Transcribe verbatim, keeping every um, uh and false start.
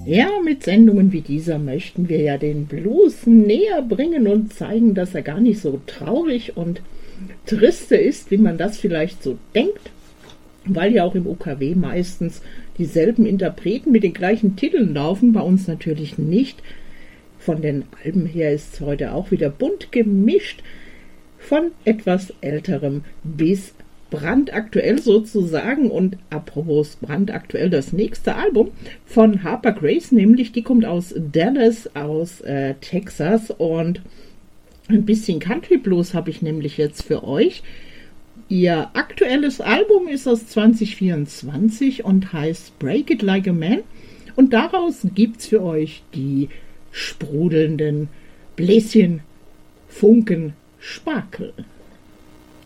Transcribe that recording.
Ja, mit Sendungen wie dieser möchten wir ja den Blues näher bringen und zeigen, dass er gar nicht so traurig und triste ist, wie man das vielleicht so denkt, weil ja auch im U K W meistens dieselben Interpreten mit den gleichen Titeln laufen, bei uns natürlich nicht. Von den Alben her ist es heute auch wieder bunt gemischt, von etwas älterem bis brandaktuell sozusagen. Und apropos brandaktuell, das nächste Album von Harper Grace, nämlich die kommt aus Dallas, aus äh, Texas, und ein bisschen Country Blues habe ich nämlich jetzt für euch. Ihr aktuelles Album ist aus zwanzig vierundzwanzig und heißt Break It Like a Man, und daraus gibt's für euch die sprudelnden Bläschen, Funken, Sparkel.